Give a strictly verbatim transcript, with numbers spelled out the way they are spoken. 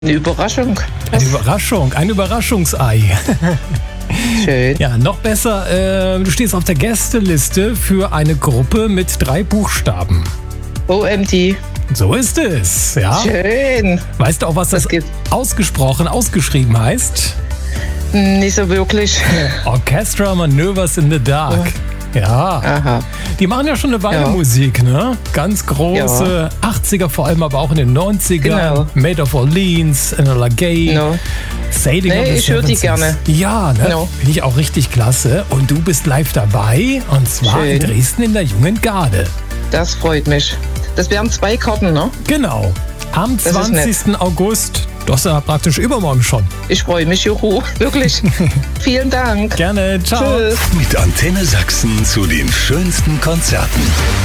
Eine Überraschung. Eine Überraschung, ein Überraschungsei. Schön. Ja, noch besser, äh, du stehst auf der Gästeliste für eine Gruppe mit drei Buchstaben. O M D. So ist es, ja. Schön. Weißt du auch, was das, Das geht- ausgesprochen, ausgeschrieben heißt? Nicht so wirklich. Orchestra Maneuvers in the Dark. Ja, Aha. die machen ja schon eine Weile Ja. Musik, ne? Ganz große, achtziger vor allem, aber auch in den neunzigern. Genau. Made of Orleans, Enola Gay, No. Sailing Nee, on the ich höre Seven die Seas. gerne. Ja, ne? No. Finde ich auch richtig klasse. Und du bist live dabei, und zwar in Schön. Dresden in der Jungen Garde. Das freut mich. Das wären zwei Karten, ne? Genau. Am ist nett. zwanzigsten August. Das ist ja praktisch übermorgen schon. Ich freue mich, juhu. Wirklich. Vielen Dank. Gerne, ciao. Tschüss. Mit Antenne Sachsen zu den schönsten Konzerten.